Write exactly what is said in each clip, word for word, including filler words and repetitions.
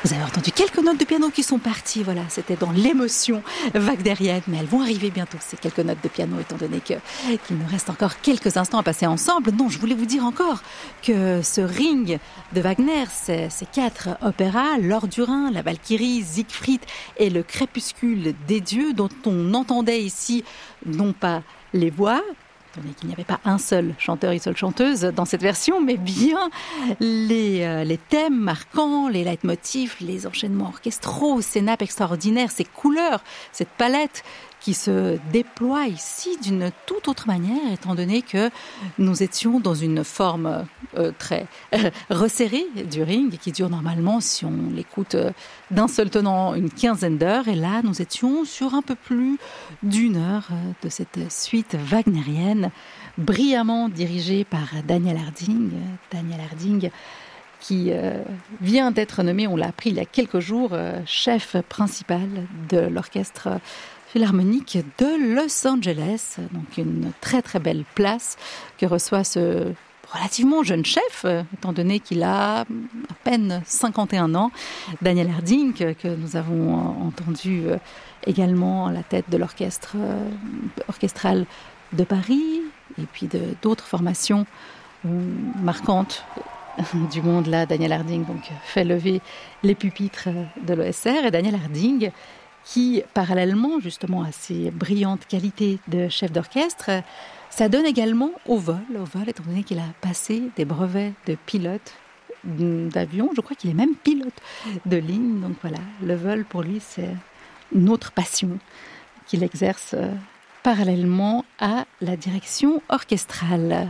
Vous avez entendu quelques notes de piano qui sont parties, voilà, c'était dans l'émotion wagnérienne, mais elles vont arriver bientôt, ces quelques notes de piano, étant donné que, qu'il nous reste encore quelques instants à passer ensemble. Non, je voulais vous dire encore que ce Ring de Wagner, ces, ces quatre opéras, L'Or du Rhin, La Valkyrie, Siegfried et Le Crépuscule des dieux, dont on entendait ici non pas les voix, étant donné qu'il n'y avait pas un seul chanteur et une seule chanteuse dans cette version, mais bien les, euh, les thèmes marquants, les leitmotifs, les enchaînements orchestraux, ces nappes extraordinaires, ces couleurs, cette palette qui se déploie ici d'une toute autre manière, étant donné que nous étions dans une forme euh, très euh, resserrée du Ring, qui dure normalement, si on l'écoute euh, d'un seul tenant, une quinzaine d'heures. Et là, nous étions sur un peu plus d'une heure euh, de cette suite wagnérienne, brillamment dirigée par Daniel Harding. Daniel Harding, qui euh, vient d'être nommé, on l'a appris il y a quelques jours, euh, chef principal de l'orchestre philharmonique de Los Angeles. Donc une très très belle place que reçoit ce relativement jeune chef, étant donné qu'il a à peine cinquante et un ans. Daniel Harding, que, que nous avons entendu également à la tête de l'orchestre euh, orchestral de Paris, et puis de, d'autres formations marquantes du monde. Là, Daniel Harding donc, fait lever les pupitres de l'O S R, et Daniel Harding, qui, parallèlement justement à ses brillantes qualités de chef d'orchestre, ça donne également au vol, au vol, étant donné qu'il a passé des brevets de pilote d'avion. Je crois qu'il est même pilote de ligne. Donc voilà, le vol pour lui, c'est une autre passion qu'il exerce parallèlement à la direction orchestrale.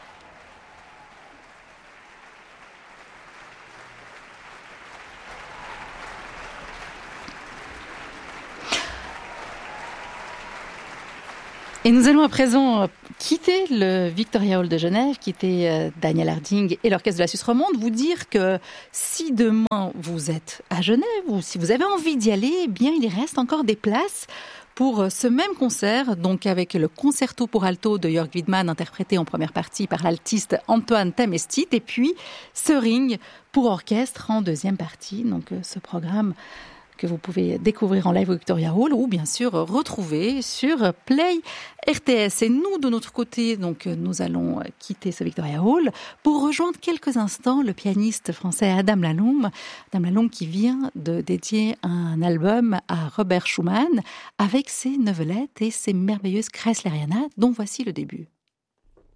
Et nous allons à présent quitter le Victoria Hall de Genève, quitter Daniel Harding et l'Orchestre de la Suisse romande, vous dire que si demain vous êtes à Genève ou si vous avez envie d'y aller, eh bien il y reste encore des places pour ce même concert, donc avec le concerto pour alto de Jörg Widmann, interprété en première partie par l'altiste Antoine Tamestit, et puis ce Ring pour orchestre en deuxième partie. Donc ce programme que vous pouvez découvrir en live au Victoria Hall ou bien sûr retrouver sur Play R T S. Et nous, de notre côté, donc, nous allons quitter ce Victoria Hall pour rejoindre quelques instants le pianiste français Adam Laloum. Adam Laloum qui vient de dédier un album à Robert Schumann avec ses neuvelettes et ses merveilleuses Kreisleriana, dont voici le début.